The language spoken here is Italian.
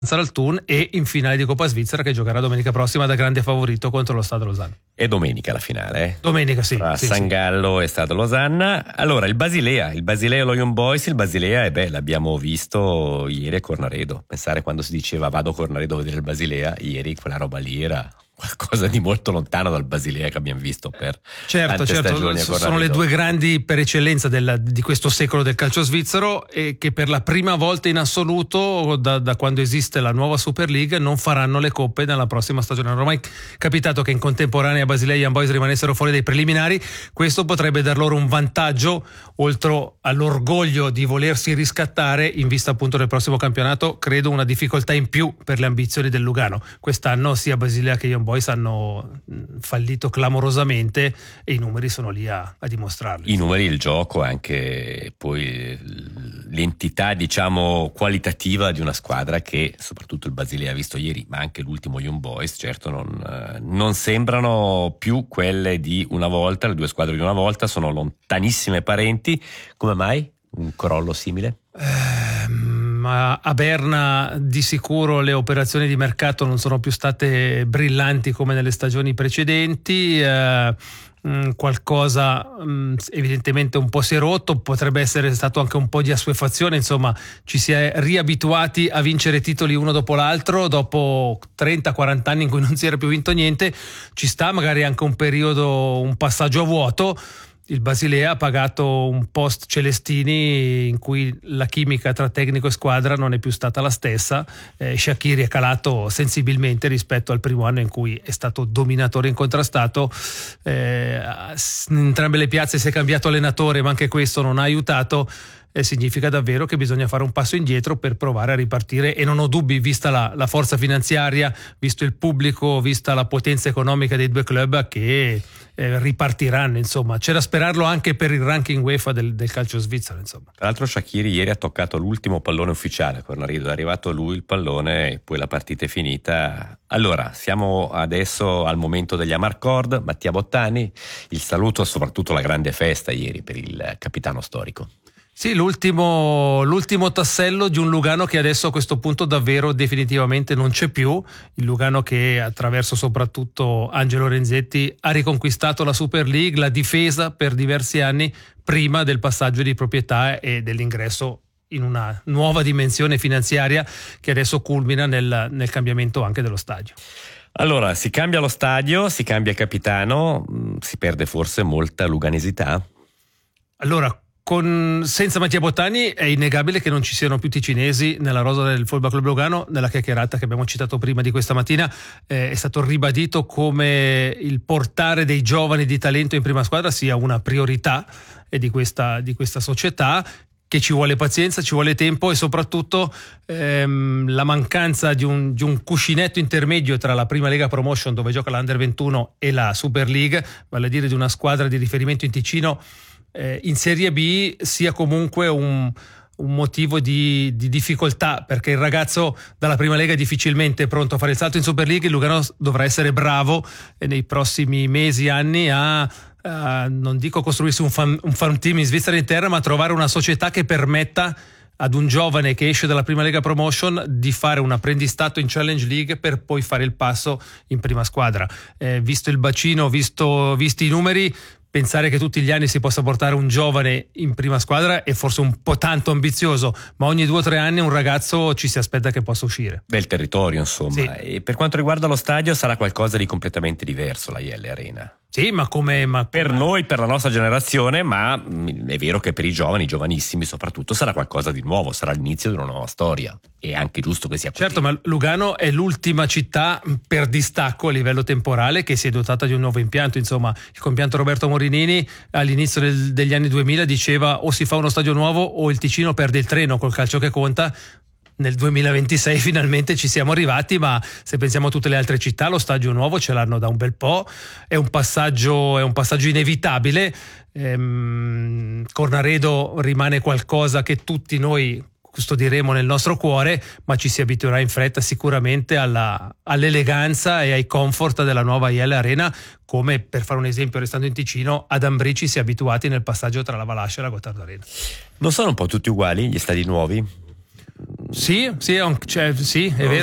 al Thun, e in finale di Coppa Svizzera che giocherà domenica prossima da grande favorito contro lo Stade Lausanne. E domenica la finale, Domenica, sì. Tra San Gallo e Stade Lausanne. Allora, il Basilea e lo Young Boys. Il Basilea, l'abbiamo visto ieri a Cornaredo. Pensare quando si diceva vado a Cornaredo a vedere il Basilea, ieri quella roba lì era qualcosa di molto lontano dal Basilea che abbiamo visto per tante stagioni a Cornaredo. Sono le due grandi per eccellenza di questo secolo del calcio svizzero, e che per la prima volta in assoluto da quando esiste la nuova Super League non faranno le coppe nella prossima stagione. Non è mai capitato che in contemporanea Basilea e Young Boys rimanessero fuori dai preliminari. Questo potrebbe dar loro un vantaggio, oltre all'orgoglio di volersi riscattare in vista appunto del prossimo campionato. Credo una difficoltà in più per le ambizioni del Lugano. Quest'anno sia Basilea che Young Boys hanno fallito clamorosamente, e i numeri sono lì a dimostrarlo. I numeri, il gioco, anche poi l'entità diciamo qualitativa di una squadra che soprattutto il Basilea ha visto ieri, ma anche l'ultimo Young Boys, certo non sembrano più quelle di una volta. Le due squadre di una volta sono lontanissime parenti. Come mai un crollo simile? Ma a Berna di sicuro le operazioni di mercato non sono più state brillanti come nelle stagioni precedenti. Qualcosa evidentemente un po' si è rotto, potrebbe essere stato anche un po' di assuefazione, insomma ci si è riabituati a vincere titoli uno dopo l'altro dopo 30-40 anni in cui non si era più vinto niente. Ci sta magari anche un periodo, un passaggio a vuoto. Il Basilea ha pagato un post Celestini in cui la chimica tra tecnico e squadra non è più stata la stessa. Shaqiri è calato sensibilmente rispetto al primo anno in cui è stato dominatore incontrastato. In entrambe le piazze si è cambiato allenatore, ma anche questo non ha aiutato. Significa davvero che bisogna fare un passo indietro per provare a ripartire, e non ho dubbi, vista la forza finanziaria, visto il pubblico, vista la potenza economica dei due club, che ripartiranno. Insomma, c'è da sperarlo anche per il ranking UEFA del calcio svizzero. Insomma. Tra l'altro Shaqiri ieri ha toccato l'ultimo pallone ufficiale a Cornaredo, è arrivato lui il pallone e poi la partita è finita. Allora, siamo adesso al momento degli Amarcord. Mattia Bottani, il saluto e soprattutto la grande festa ieri per il capitano storico. Sì, l'ultimo tassello di un Lugano che adesso a questo punto davvero definitivamente non c'è più. Il Lugano che attraverso soprattutto Angelo Renzetti ha riconquistato la Super League, la difesa per diversi anni prima del passaggio di proprietà e dell'ingresso in una nuova dimensione finanziaria che adesso culmina nel cambiamento anche dello stadio. Allora, si cambia lo stadio, si cambia capitano, si perde forse molta luganesità? Allora, senza Mattia Bottani è innegabile che non ci siano più ticinesi nella rosa del Football Club Lugano. Nella chiacchierata che abbiamo citato prima di questa mattina è stato ribadito come il portare dei giovani di talento in prima squadra sia una priorità di questa società, che ci vuole pazienza, ci vuole tempo, e soprattutto la mancanza di un cuscinetto intermedio tra la prima Lega Promotion, dove gioca l'Under 21, e la Super League, vale a dire di una squadra di riferimento in Ticino in Serie B, sia comunque un motivo di difficoltà, perché il ragazzo dalla prima lega è difficilmente pronto a fare il salto in Super League. Il Lugano dovrà essere bravo nei prossimi mesi, anni non dico costruirsi un farm team in Svizzera interna, ma trovare una società che permetta ad un giovane che esce dalla prima Lega Promotion di fare un apprendistato in Challenge League per poi fare il passo in prima squadra. Visto il bacino, visti i numeri, pensare che tutti gli anni si possa portare un giovane in prima squadra è forse un po' tanto ambizioso, ma ogni 2 o 3 anni un ragazzo ci si aspetta che possa uscire. Bel territorio, insomma. Sì. E per quanto riguarda lo stadio sarà qualcosa di completamente diverso, la IL Arena. Sì, ma per noi, per la nostra generazione, ma è vero che per i giovani, giovanissimi soprattutto, sarà qualcosa di nuovo, sarà l'inizio di una nuova storia. È anche giusto che sia così. Certo, ma Lugano è l'ultima città per distacco a livello temporale che si è dotata di un nuovo impianto. Insomma, il compianto Roberto Morinini all'inizio degli anni 2000 diceva: o si fa uno stadio nuovo o il Ticino perde il treno col calcio che conta. Nel 2026 finalmente ci siamo arrivati, ma se pensiamo a tutte le altre città, lo stadio nuovo ce l'hanno da un bel po', è un passaggio inevitabile. Cornaredo rimane qualcosa che tutti noi custodiremo nel nostro cuore, ma ci si abituerà in fretta sicuramente all'eleganza e ai comfort della nuova IL Arena, come, per fare un esempio restando in Ticino, ad Ambrì ci si è abituati nel passaggio tra la Valascia e la Gottardo Arena. Non sono un po' tutti uguali gli stadi nuovi? Sì, è vero.